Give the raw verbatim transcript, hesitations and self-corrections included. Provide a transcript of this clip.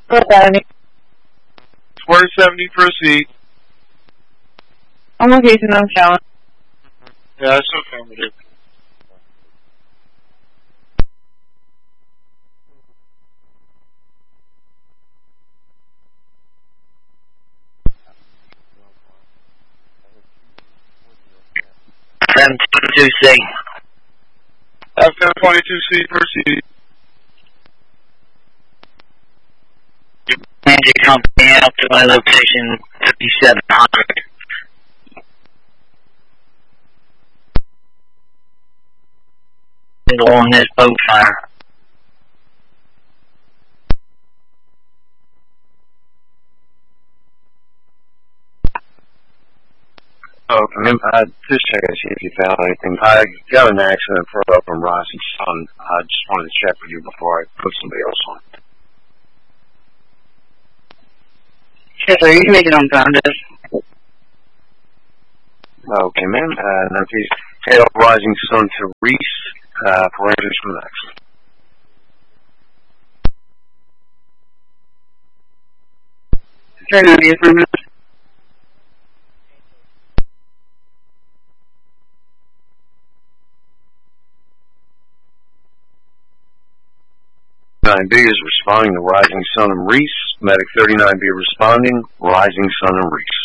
Square seventy, proceed. On location, I'm showing. Yeah, that's affirmative. F M twenty-two C. F M twenty-two C, proceed. Transit company out to my location fifty-seven hundred. On this boat fire. Okay, uh, just check and see if you found anything. I got an accident for up in Rising Sun. I just wanted to check with you before I put somebody else on. Yes, sir. You can make it on time, this. Okay, ma'am. Uh, now please head up Rising Sun to Reese. Uh, parameters from the accident. Turn on the affirmative. nine B is responding to Rising Sun and Reese. Medic thirty-nine B responding, Rising Sun and Reese.